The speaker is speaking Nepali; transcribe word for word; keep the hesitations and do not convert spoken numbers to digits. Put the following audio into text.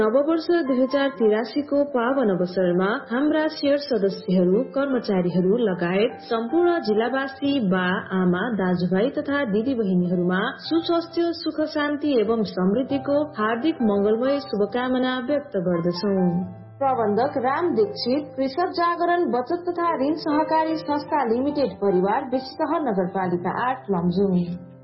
नववर्ष दुई हजार तिरासी को पावन अवसरमा हाम्रा शेयर सदस्यहरू, कर्मचारीहरू लगायत सम्पूर्ण जिल्लावासी, बा आमा, दाजुभाइ तथा दिदी बहिनीहरूमा सुस्वास्थ्य, सुख शान्ति एवं समृद्धिको हार्दिक मंगलमय शुभकामना व्यक्त गर्दछौं। प्रबन्धक राम दीक्षित, कृषक जागरण बचत तथा ऋण सहकारी संस्था लिमिटेड परिवार, बेसीतह नगरपालिका आठ लमजुङ।